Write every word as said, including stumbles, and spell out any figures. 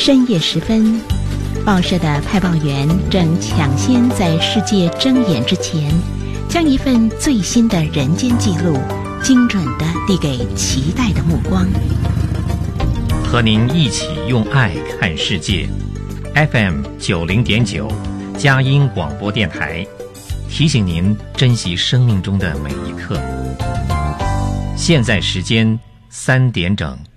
深夜时分，报社的派报员正抢先在世界睁眼之前，将一份最新的人间记录精准地递给期待的目光。 和您一起用爱看世界。 F M 九零点九佳音广播电台提醒您珍惜生命中的每一刻。现在时间三点整。